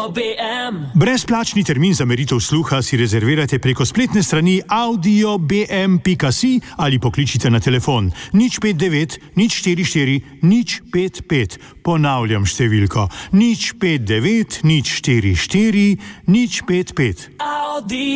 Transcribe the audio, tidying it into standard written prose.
BM. Brezplačni termin za meritev sluha si rezervirajte preko spletne strani audiobm.si ali pokličite na telefon 059 044 055. Ponavljam številko 059 044 055.